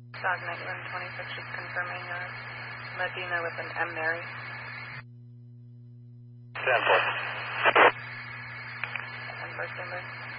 Dog 9126 is confirming Medina with an M. Mary. 10-4. And first number.